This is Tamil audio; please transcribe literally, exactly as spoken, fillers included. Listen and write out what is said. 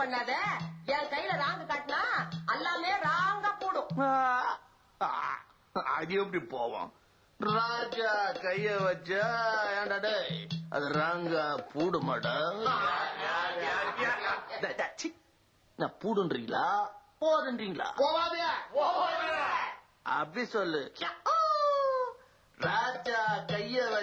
பண்ணாத. என் கையில ராங்கு காட்டினா எல்லாமே ராங்கா போடும். அது எப்படி போவோம்? ராஜா கைய வச்சா ஏண்டாடே அது ராங்கா பூடுமாடா? நான் பூடுன்றீங்களா போதுன்றீங்களா? அப்படி சொல்லு. ராஜா கைய